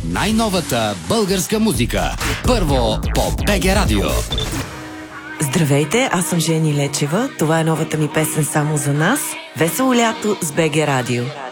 най-новата българска музика. Първо по БГ Радио. Здравейте, аз съм Жени Лечева. Това е новата ми песен "Само за нас". Весело лято с БГ Радио.